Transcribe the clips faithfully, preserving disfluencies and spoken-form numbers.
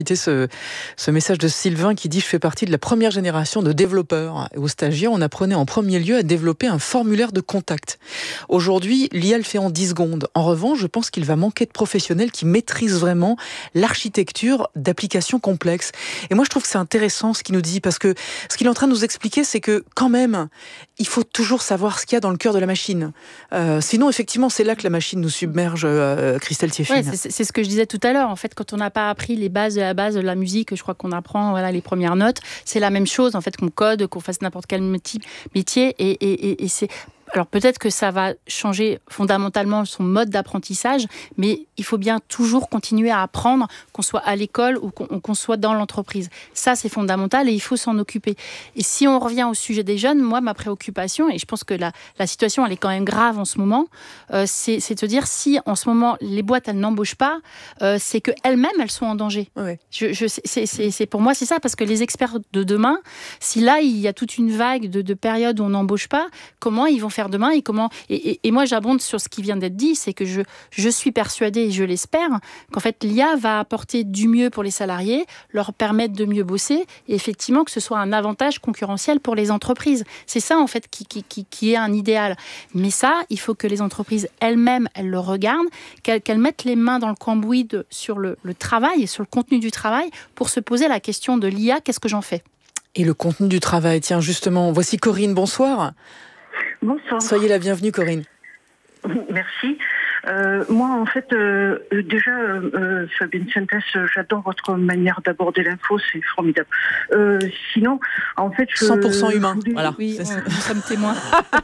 Ce, ce message de Sylvain qui dit « Je fais partie de la première génération de développeurs. Aux stagiaires, on apprenait en premier lieu à développer un formulaire de contact. Aujourd'hui, l'I A le fait en dix secondes. En revanche, je pense qu'il va manquer de professionnels qui maîtrisent vraiment l'architecture d'applications complexes. » Et moi, je trouve que c'est intéressant ce qu'il nous dit, parce que ce qu'il est en train de nous expliquer, c'est que quand même, il faut toujours savoir ce qu'il y a dans le cœur de la machine. Euh, sinon, effectivement, c'est là que la machine nous submerge, euh, Christelle Thieffine. Ouais, c'est, c'est ce que je disais tout à l'heure. En fait, quand on n'a pas appris les bases de la base de la musique, je crois qu'on apprend voilà, les premières notes, c'est la même chose, en fait, qu'on code, qu'on fasse n'importe quel métier. Et, et, et, et c'est... Alors peut-être que ça va changer fondamentalement son mode d'apprentissage, mais il faut bien toujours continuer à apprendre, qu'on soit à l'école ou qu'on, qu'on soit dans l'entreprise. Ça, c'est fondamental et il faut s'en occuper. Et si on revient au sujet des jeunes, moi, ma préoccupation, et je pense que la, la situation, elle est quand même grave en ce moment, euh, c'est, c'est de se dire si en ce moment, les boîtes, elles n'embauchent pas, euh, c'est qu'elles-mêmes, elles sont en danger. Ouais. Je, je, c'est, c'est, c'est, pour moi, c'est ça, parce que les experts de demain, si là, il y a toute une vague de, de périodes où on n'embauche pas, comment ils vont faire demain et comment et, et, et moi j'abonde sur ce qui vient d'être dit, c'est que je, je suis persuadée et je l'espère qu'en fait l'I A va apporter du mieux pour les salariés, leur permettre de mieux bosser et effectivement que ce soit un avantage concurrentiel pour les entreprises. C'est ça en fait qui, qui, qui, qui est un idéal. Mais ça, il faut que les entreprises elles-mêmes, elles le regardent, qu'elles, qu'elles mettent les mains dans le cambouis de, sur le, le travail et sur le contenu du travail pour se poser la question de l'I A, qu'est-ce que j'en fais ? Et le contenu du travail, tiens justement, voici Corinne, bonsoir. Bonsoir. Soyez la bienvenue, Corinne. Merci. Euh, moi, en fait, euh, déjà, euh, Fabienne Synthèse, j'adore votre manière d'aborder l'info, c'est formidable. Euh, sinon, en fait... Je, cent pour cent humain, je... voilà. Oui, on, nous sommes témoins.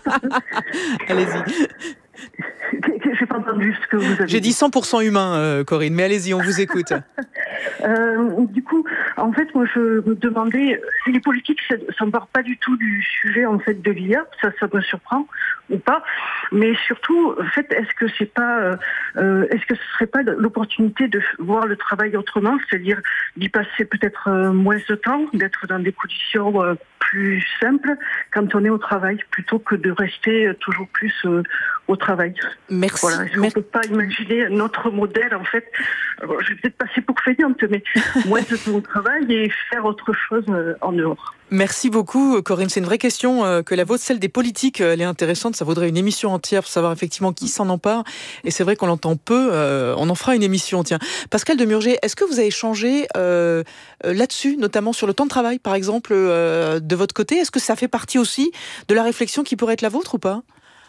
Allez-y. J'ai pas entendu ce que vous avez dit. J'ai dit cent pour cent humain, euh, Corinne, mais allez-y, on vous écoute. euh, du coup, en fait, moi, je me demandais, les politiques ne s'emparent pas du tout du sujet, en fait, de l'I A, ça, ça me surprend, ou pas, mais surtout, en fait, est-ce que c'est pas, euh, est-ce que ce serait pas l'opportunité de voir le travail autrement, c'est-à-dire d'y passer peut-être euh, moins de temps, d'être dans des conditions euh, plus simples quand on est au travail, plutôt que de rester toujours plus euh, au travail. Merci. Voilà. Est-ce qu'on ne peut pas imaginer notre modèle, en fait, alors, je vais peut-être passer pour feignante, mais moins de temps au travail et faire autre chose euh, en dehors. Merci beaucoup, Corinne. C'est une vraie question euh, que la vôtre, celle des politiques. Elle est intéressante. Ça vaudrait une émission entière pour savoir effectivement qui s'en empare. Et c'est vrai qu'on l'entend peu. Euh, on en fera une émission. Tiens, Pascal Demurger, est-ce que vous avez changé euh, là-dessus, notamment sur le temps de travail, par exemple, euh, de votre côté ? Est-ce que ça fait partie aussi de la réflexion qui pourrait être la vôtre ou pas ?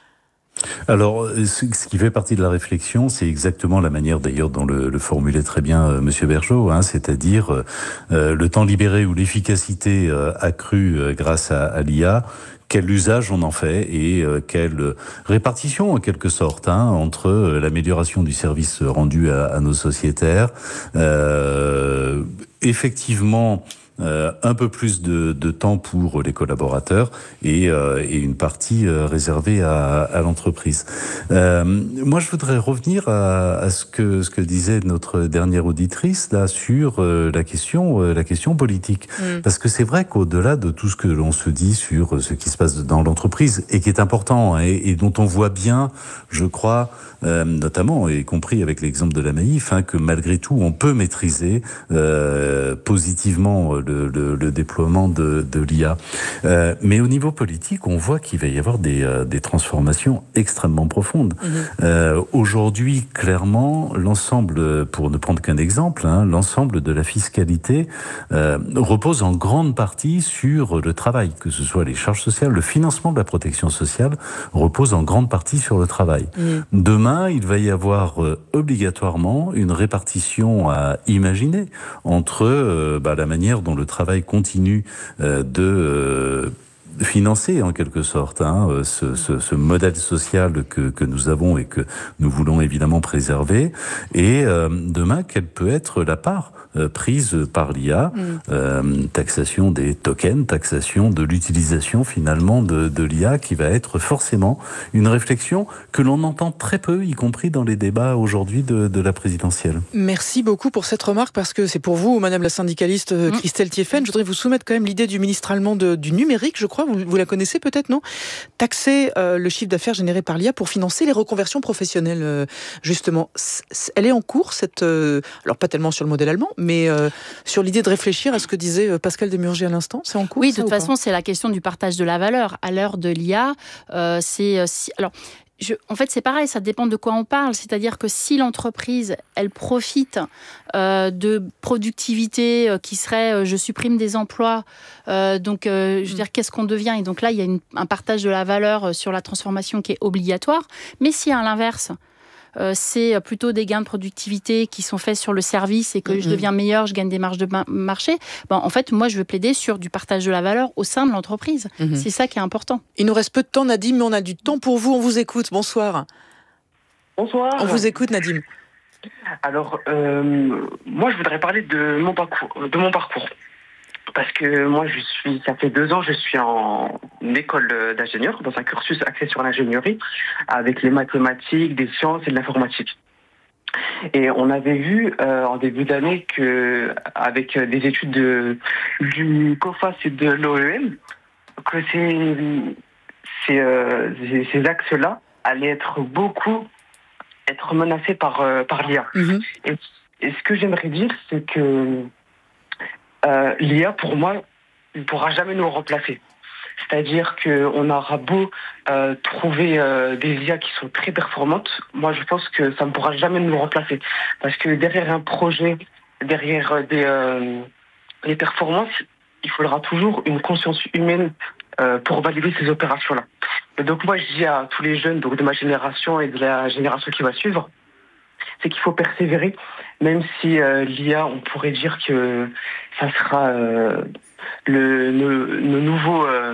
Alors, ce qui fait partie de la réflexion, c'est exactement la manière d'ailleurs dont le, le formulait très bien euh, Monsieur Bergeau, hein, c'est-à-dire euh, le temps libéré ou l'efficacité euh, accrue euh, grâce à, à l'I A. Quel usage on en fait et euh, quelle répartition en quelque sorte hein, entre euh, l'amélioration du service rendu à, à nos sociétaires, euh, effectivement. Euh, un peu plus de, de temps pour les collaborateurs et, euh, et une partie euh, réservée à, à l'entreprise. Euh, moi, je voudrais revenir à, à ce que ce que disait notre dernière auditrice là sur euh, la question euh, la question politique, mmh. parce que c'est vrai qu'au-delà de tout ce que l'on se dit sur ce qui se passe dans l'entreprise et qui est important hein, et, et dont on voit bien, je crois, euh, notamment y compris avec l'exemple de la Maïf, hein, que malgré tout, on peut maîtriser euh, positivement Le, le, le déploiement de, de l'I A. Euh, mais au niveau politique, on voit qu'il va y avoir des, euh, des transformations extrêmement profondes. Mmh. Euh, aujourd'hui, clairement, l'ensemble, pour ne prendre qu'un exemple, hein, l'ensemble de la fiscalité euh, repose en grande partie sur le travail, que ce soit les charges sociales, le financement de la protection sociale repose en grande partie sur le travail. Mmh. Demain, il va y avoir euh, obligatoirement une répartition à imaginer entre euh, bah, la manière dont le travail continue euh, de euh, financer en quelque sorte hein, ce, ce, ce modèle social que, que nous avons et que nous voulons évidemment préserver. Et euh, demain, quelle peut être la part euh, prise par l'I A, mm. euh, taxation des tokens, taxation de l'utilisation finalement de, de l'I A, qui va être forcément une réflexion que l'on entend très peu, y compris dans les débats aujourd'hui de, de la présidentielle. Merci beaucoup pour cette remarque, parce que c'est pour vous, Madame la syndicaliste mm. Christelle Thieffine. Je voudrais vous soumettre quand même l'idée du ministre allemand de, du numérique, je crois. vous, vous la connaissez peut-être, non ? Taxer euh, le chiffre d'affaires généré par l'I A pour financer les reconversions professionnelles, euh, justement. C- elle est en cours, cette, euh, alors pas tellement sur le modèle allemand, mais euh, sur l'idée de réfléchir à ce que disait Pascal Demurger à l'instant. C'est en cours ? Oui, de toute façon, c'est la question du partage de la valeur. À l'heure de l'I A, euh, c'est... Si, alors, Je, en fait, c'est pareil, ça dépend de quoi on parle. C'est-à-dire que si l'entreprise, elle profite euh, de productivité euh, qui serait euh, je supprime des emplois, euh, donc euh, je veux dire, qu'est-ce qu'on devient ? Et donc là, il y a une, un partage de la valeur sur la transformation qui est obligatoire. Mais si à l'inverse, Euh, c'est plutôt des gains de productivité qui sont faits sur le service et que mmh. je deviens meilleur, je gagne des marges de marché. Ben, en fait, moi, je veux plaider sur du partage de la valeur au sein de l'entreprise. Mmh. C'est ça qui est important. Il nous reste peu de temps, Nadim, mais on a du temps pour vous. On vous écoute. Bonsoir. Bonsoir. On vous écoute, Nadim. Alors, euh, moi, je voudrais parler de mon parcours. De mon parcours. Parce que moi, je suis, ça fait deux ans, je suis en école d'ingénieur, dans un cursus axé sur l'ingénierie, avec les mathématiques, des sciences et de l'informatique. Et on avait vu euh, en début d'année que, avec des études de, du COFAS et de l'O E M, que ces, ces, euh, ces axes-là allaient être beaucoup être menacés par, euh, par l'I A. Mm-hmm. Et, et ce que j'aimerais dire, c'est que Euh, l'I A, pour moi, ne pourra jamais nous remplacer. C'est-à-dire qu'on aura beau euh, trouver euh, des I A qui sont très performantes, moi je pense que ça ne pourra jamais nous remplacer. Parce que derrière un projet, derrière des, euh, des performances, il faudra toujours une conscience humaine euh, pour valider ces opérations-là. Et donc moi je dis à tous les jeunes donc de ma génération et de la génération qui va suivre, c'est qu'il faut persévérer, même si euh, l'I A, on pourrait dire que ça sera euh, le, le, le nouveau, euh,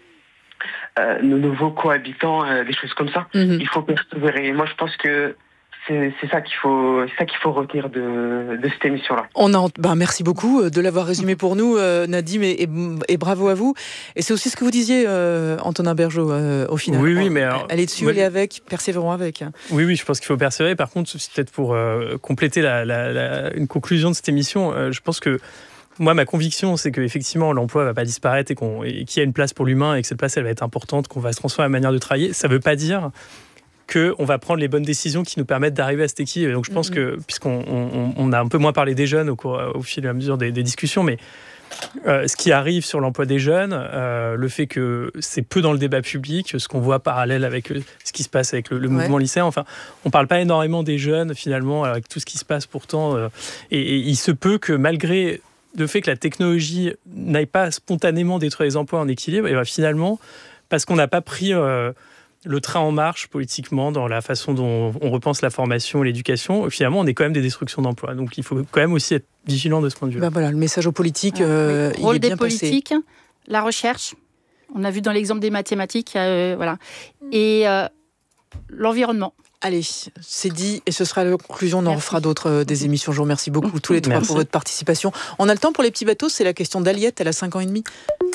euh, nos nouveaux cohabitants, euh, des choses comme ça. Mm-hmm. Il faut persévérer. Et moi, je pense que c'est, c'est ça qu'il faut, c'est ça qu'il faut retenir de, de cette émission-là. On a, ben merci beaucoup de l'avoir résumé pour nous, euh, Nadim, et, et, et bravo à vous. Et c'est aussi ce que vous disiez, euh, Antonin Bergeaud, euh, au final. Oui, oui, mais alors, elle est dessus, moi, elle est avec, persévérons avec. Oui, oui, je pense qu'il faut persévérer. Par contre, c'est peut-être pour euh, compléter la, la, la, une conclusion de cette émission, euh, je pense que moi, ma conviction, c'est qu'effectivement, l'emploi ne va pas disparaître et, qu'on, et qu'il y a une place pour l'humain et que cette place, elle va être importante, qu'on va se transformer la manière de travailler. Ça ne veut pas dire qu'on va prendre les bonnes décisions qui nous permettent d'arriver à cet équilibre. Donc je pense mmh. que, puisqu'on on, on a un peu moins parlé des jeunes au, cours, au fil et à mesure des, des discussions, mais euh, ce qui arrive sur l'emploi des jeunes, euh, le fait que c'est peu dans le débat public, ce qu'on voit parallèle avec le, ce qui se passe avec le, le ouais. mouvement lycéen, enfin, on ne parle pas énormément des jeunes, finalement, avec tout ce qui se passe pourtant. Euh, et, et il se peut que malgré le fait que la technologie n'aille pas spontanément détruire les emplois en équilibre, et bien finalement, parce qu'on n'a pas pris... Euh, le train en marche politiquement dans la façon dont on repense la formation et l'éducation, finalement, on est quand même des destructions d'emplois. Donc, il faut quand même aussi être vigilant de ce point de vue-là. Ben voilà, le message aux politiques, euh, il rôle est bien des politiques, passé. La recherche, on a vu dans l'exemple des mathématiques, euh, voilà, et euh, l'environnement. Allez, c'est dit, et ce sera la conclusion. On en refera d'autres euh, des émissions. Je vous remercie beaucoup tous les trois Merci. Pour votre participation. On a le temps pour les petits bateaux, c'est la question d'Aliette, elle a cinq ans et demi.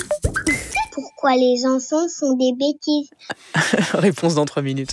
Pourquoi les enfants font des bêtises ? Réponse dans trois minutes.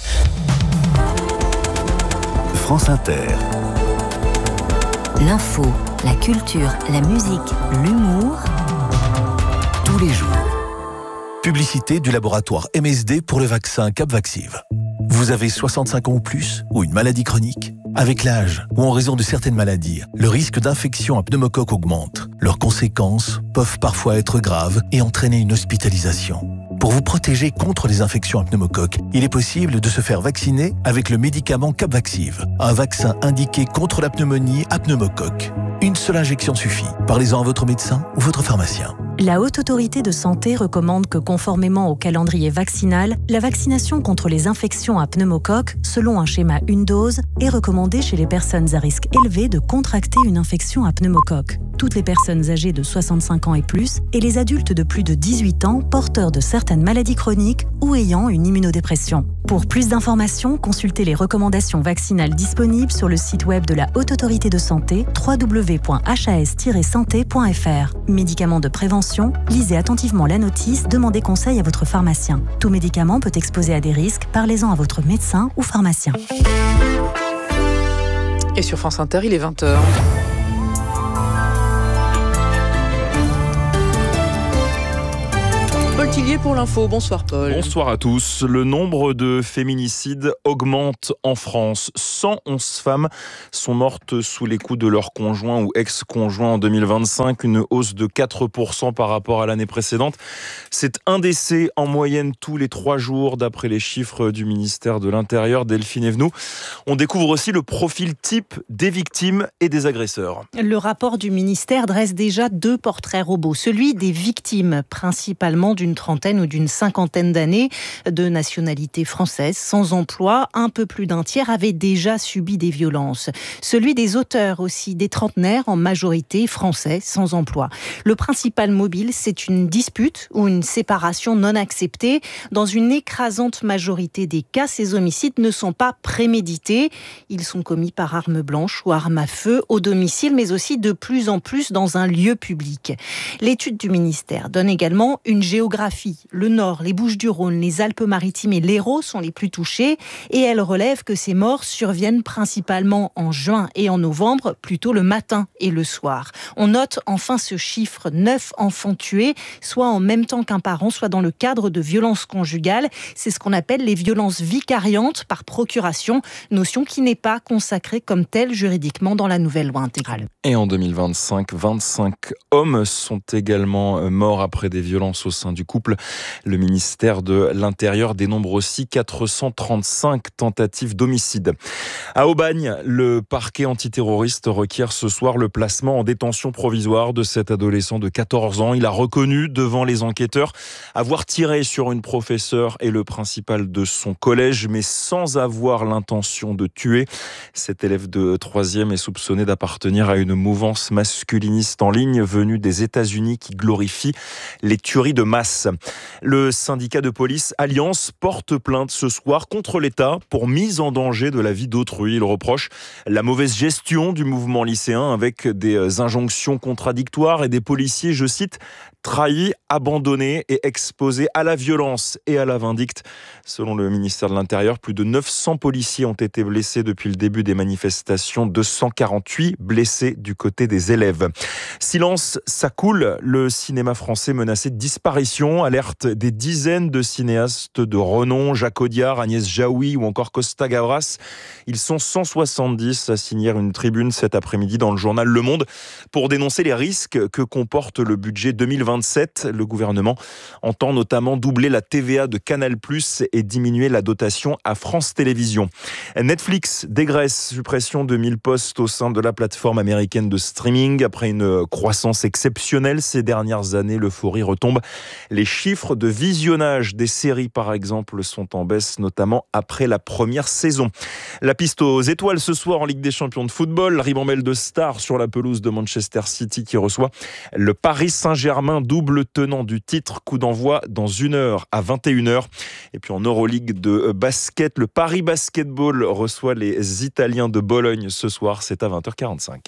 France Inter. L'info, la culture, la musique, l'humour. Tous les jours. Publicité du laboratoire M S D pour le vaccin Capvaxive. Vous avez soixante-cinq ans ou plus, ou une maladie chronique ? Avec l'âge, ou en raison de certaines maladies, le risque d'infection à pneumocoque augmente. Leurs conséquences peuvent parfois être graves et entraîner une hospitalisation. Pour vous protéger contre les infections à pneumocoque, il est possible de se faire vacciner avec le médicament Capvaxive, un vaccin indiqué contre la pneumonie à pneumocoque. Une seule injection suffit. Parlez-en à votre médecin ou votre pharmacien. La Haute Autorité de Santé recommande que, conformément au calendrier vaccinal, la vaccination contre les infections à pneumocoque, selon un schéma une dose, est recommandée chez les personnes à risque élevé de contracter une infection à pneumocoque. Toutes les personnes âgées de soixante-cinq ans et plus et les adultes de plus de dix-huit ans porteurs de certaines maladies chroniques ou ayant une immunodépression. Pour plus d'informations, consultez les recommandations vaccinales disponibles sur le site web de la Haute Autorité de Santé w w w point h a s tiret santé point f r. Médicaments de prévention, lisez attentivement la notice, demandez conseil à votre pharmacien. Tout médicament peut exposer à des risques, parlez-en à votre médecin ou pharmacien. Et sur France Inter, il est vingt heures. Paul Tillier pour l'info. Bonsoir Paul. Bonsoir à tous. Le nombre de féminicides augmente en France. cent onze femmes sont mortes sous les coups de leur conjoint ou ex-conjoint en deux mille vingt-cinq, une hausse de quatre pour cent par rapport à l'année précédente. C'est un décès en moyenne tous les trois jours d'après les chiffres du ministère de l'Intérieur. Delphine Evenou, on découvre aussi le profil type des victimes et des agresseurs. Le rapport du ministère dresse déjà deux portraits robots. Celui des victimes, principalement d'une trentaine ou d'une cinquantaine d'années, de nationalité française, sans emploi. Un peu plus d'un tiers avait déjà subi des violences. Celui des auteurs aussi, des trentenaires, en majorité français, sans emploi. Le principal mobile, c'est une dispute ou une séparation non acceptée. Dans une écrasante majorité des cas, ces homicides ne sont pas prémédités. Ils sont commis par arme blanche ou arme à feu au domicile, mais aussi de plus en plus dans un lieu public. L'étude du ministère donne également une géographie. Le Nord, les Bouches-du-Rhône, les Alpes-Maritimes et l'Hérault sont les plus touchés et elle relève que ces morts surviennent principalement en juin et en novembre, plutôt le matin et le soir. On note enfin ce chiffre, neuf enfants tués, soit en même temps qu'un parent, soit dans le cadre de violences conjugales. C'est ce qu'on appelle les violences vicariantes par procuration, notion qui n'est pas consacrée comme telle juridiquement dans la nouvelle loi intégrale. Et en deux mille vingt-cinq, vingt-cinq hommes sont également morts après des violences au sein du couple. Le ministère de l'Intérieur dénombre aussi quatre cent trente-cinq tentatives d'homicide. À Aubagne, le parquet antiterroriste requiert ce soir le placement en détention provisoire de cet adolescent de quatorze ans. Il a reconnu devant les enquêteurs avoir tiré sur une professeure et le principal de son collège, mais sans avoir l'intention de tuer. Cet élève de troisième est soupçonné d'appartenir à une mouvance masculiniste en ligne venue des États-Unis qui glorifie les tueries de masse. Le syndicat de police Alliance porte plainte ce soir contre l'État pour mise en danger de la vie d'autrui. Il reproche la mauvaise gestion du mouvement lycéen avec des injonctions contradictoires et des policiers, je cite, trahis, abandonnés et exposés à la violence et à la vindicte. Selon le ministère de l'Intérieur, plus de neuf cents policiers ont été blessés depuis le début des manifestations, deux cent quarante-huit blessés du côté des élèves. Silence, ça coule. Le cinéma français menacé de disparition, alerte des dizaines de cinéastes de renom, Jacques Audiard, Agnès Jaoui ou encore Costa Gavras. Ils sont cent soixante-dix à signer une tribune cet après-midi dans le journal Le Monde pour dénoncer les risques que comporte le budget deux mille vingt-sept. Le gouvernement entend notamment doubler la T V A de Canal plus, et diminuer la dotation à France Télévisions. Netflix dégraisse, suppression de mille postes au sein de la plateforme américaine de streaming. Après une croissance exceptionnelle ces dernières années, l'euphorie retombe. Les chiffres de visionnage des séries, par exemple, sont en baisse, notamment après la première saison. La piste aux étoiles ce soir en Ligue des Champions de football. Ribambelle de stars sur la pelouse de Manchester City qui reçoit le Paris Saint-Germain, double tenant du titre. Coup d'envoi dans une heure à vingt et une heures. Et puis en Euroligue de basket, le Paris Basketball reçoit les Italiens de Bologne ce soir. C'est à vingt heures quarante-cinq.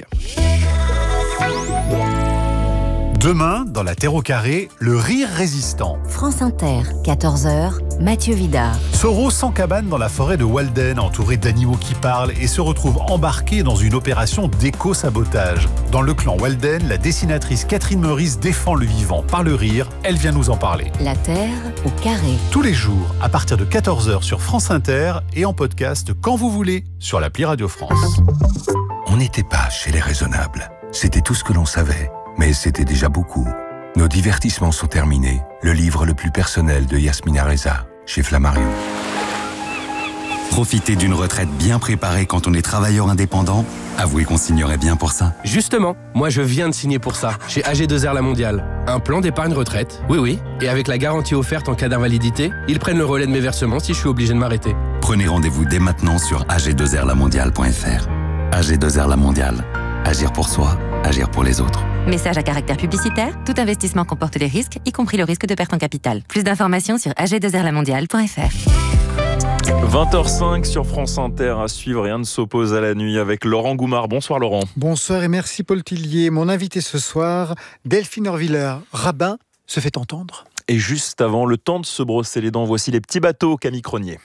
Demain, dans la Terre au carré, le rire résistant. France Inter, quatorze heures, Mathieu Vidard. Soro s'encabane dans la forêt de Walden, entouré d'animaux qui parlent, et se retrouve embarqué dans une opération d'éco-sabotage. Dans le clan Walden, la dessinatrice Catherine Meurice défend le vivant par le rire. Elle vient nous en parler. La Terre au carré. Tous les jours, à partir de quatorze heures sur France Inter et en podcast quand vous voulez sur l'appli Radio France. On n'était pas chez les raisonnables. C'était tout ce que l'on savait. Mais c'était déjà beaucoup. Nos divertissements sont terminés. Le livre le plus personnel de Yasmina Reza, chez Flammarion. Profiter d'une retraite bien préparée quand on est travailleur indépendant, avouez qu'on signerait bien pour ça. Justement, moi je viens de signer pour ça, chez A G deux R La Mondiale. Un plan d'épargne retraite, oui oui, et avec la garantie offerte en cas d'invalidité, ils prennent le relais de mes versements si je suis obligé de m'arrêter. Prenez rendez-vous dès maintenant sur a g deux r la mondiale point f r. A G deux R La Mondiale. Agir pour soi, agir pour les autres. Message à caractère publicitaire. Tout investissement comporte des risques, y compris le risque de perte en capital. Plus d'informations sur a g deux r la mondiale point f r. vingt heures cinq sur France Inter à suivre. Rien ne s'oppose à la nuit avec Laurent Goumard. Bonsoir Laurent. Bonsoir et merci Paul Tillier. Mon invité ce soir, Delphine Orviller, rabbin, se fait entendre. Et juste avant, le temps de se brosser les dents, voici les petits bateaux Camille Cronier.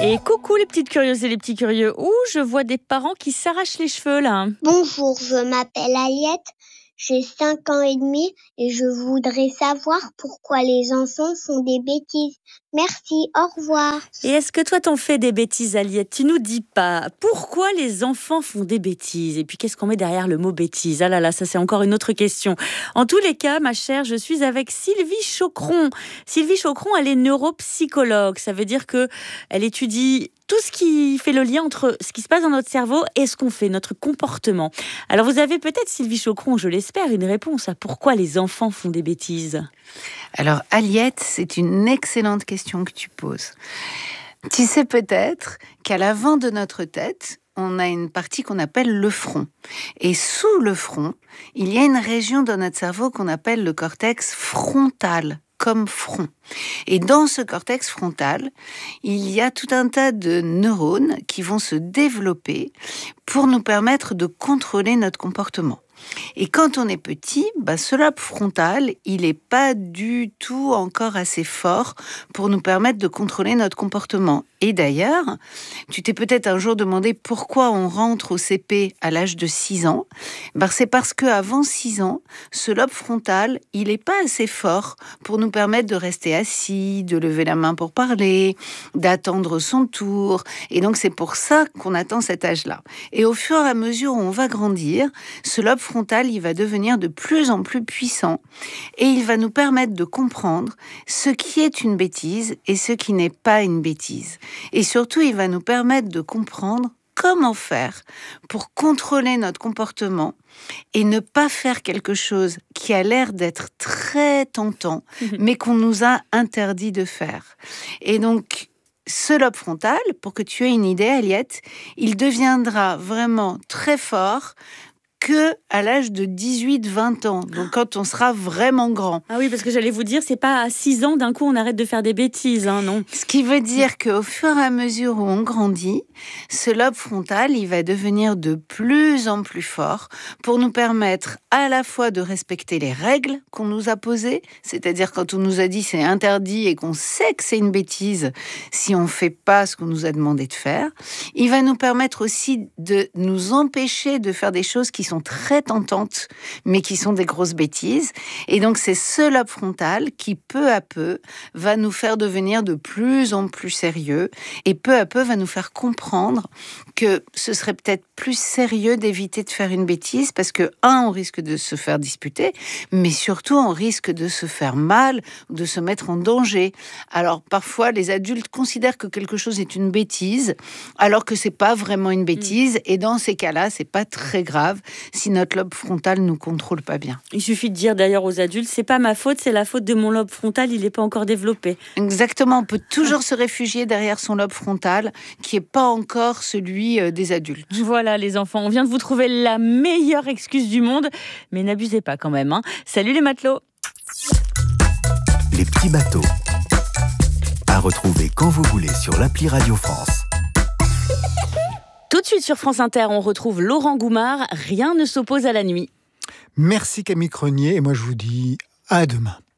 Et coucou les petites curieuses et les petits curieux. Ouh, je vois des parents qui s'arrachent les cheveux là. Bonjour, je m'appelle Aliette, j'ai cinq ans et demi et je voudrais savoir pourquoi les enfants font des bêtises. Merci, au revoir. Et est-ce que toi t'en fais des bêtises, Aliette? Tu nous dis pas pourquoi les enfants font des bêtises. Et puis qu'est-ce qu'on met derrière le mot bêtise? Ah là là, ça c'est encore une autre question. En tous les cas, ma chère, je suis avec Sylvie Chaucron. Sylvie Chaucron, elle est neuropsychologue. Ça veut dire que elle étudie tout ce qui fait le lien entre ce qui se passe dans notre cerveau et ce qu'on fait, notre comportement. Alors vous avez peut-être, Sylvie Chaucron, je l'espère, une réponse à pourquoi les enfants font des bêtises. Alors Aliette, c'est une excellente question que tu poses. Tu sais peut-être qu'à l'avant de notre tête, on a une partie qu'on appelle le front. Et sous le front, il y a une région dans notre cerveau qu'on appelle le cortex frontal, comme front. Et dans ce cortex frontal, il y a tout un tas de neurones qui vont se développer pour nous permettre de contrôler notre comportement. Et quand on est petit, bah, ce lobe frontal, il n'est pas du tout encore assez fort pour nous permettre de contrôler notre comportement. Et d'ailleurs, tu t'es peut-être un jour demandé pourquoi on rentre au C P à l'âge de six ans. Bah, c'est parce qu'avant six ans, ce lobe frontal, il n'est pas assez fort pour nous permettre de rester assis, de lever la main pour parler, d'attendre son tour. Et donc, c'est pour ça qu'on attend cet âge-là. Et au fur et à mesure où on va grandir, ce lobe frontal, il va devenir de plus en plus puissant et il va nous permettre de comprendre ce qui est une bêtise et ce qui n'est pas une bêtise. Et surtout, il va nous permettre de comprendre comment faire pour contrôler notre comportement et ne pas faire quelque chose qui a l'air d'être très tentant, mais qu'on nous a interdit de faire. Et donc, ce lobe frontal, pour que tu aies une idée, Aliette, il deviendra vraiment très fort que à l'âge de dix-huit vingt ans, donc quand on sera vraiment grand. Ah oui, parce que j'allais vous dire, c'est pas à six ans d'un coup on arrête de faire des bêtises, hein, non. Ce qui veut dire qu'au fur et à mesure où on grandit, ce lobe frontal, il va devenir de plus en plus fort pour nous permettre à la fois de respecter les règles qu'on nous a posées, c'est-à-dire quand on nous a dit c'est interdit et qu'on sait que c'est une bêtise si on fait pas ce qu'on nous a demandé de faire. Il va nous permettre aussi de nous empêcher de faire des choses qui sont très tentantes, mais qui sont des grosses bêtises. Et donc, c'est ce lobe frontal qui, peu à peu, va nous faire devenir de plus en plus sérieux et peu à peu va nous faire comprendre que ce serait peut-être plus sérieux d'éviter de faire une bêtise parce que, un, on risque de se faire disputer, mais surtout, on risque de se faire mal ou de se mettre en danger. Alors, parfois, les adultes considèrent que quelque chose est une bêtise, alors que c'est pas vraiment une bêtise. Et dans ces cas-là, c'est pas très grave si notre lobe frontal nous contrôle pas bien. Il suffit de dire d'ailleurs aux adultes, c'est pas ma faute, c'est la faute de mon lobe frontal, il n'est pas encore développé. Exactement, on peut toujours se réfugier derrière son lobe frontal, qui est pas encore celui des adultes. Voilà les enfants, on vient de vous trouver la meilleure excuse du monde, mais n'abusez pas quand même, hein. Salut les matelots. Les petits bateaux, à retrouver quand vous voulez sur l'appli Radio France. Tout de suite sur France Inter, on retrouve Laurent Goumard. Rien ne s'oppose à la nuit. Merci Camille Crenier et moi je vous dis à demain.